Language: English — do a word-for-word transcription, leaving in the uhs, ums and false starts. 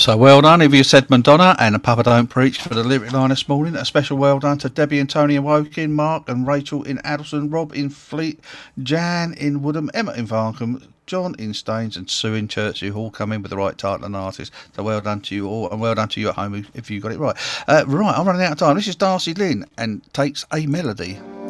So well done if you said Madonna and a Papa Don't Preach for the lyric line this morning. A special well done to Debbie and Tony in Woking, Mark and Rachel in Addleston, Rob in Fleet, Jan in Woodham, Emma in Varnham, John in Staines and Sue in Churchill, all come in with the right title and artist. So well done to you all, and well done to you at home if you got it right. Uh, right, I'm running out of time. This is Darcy Lynn and Takes a Melody.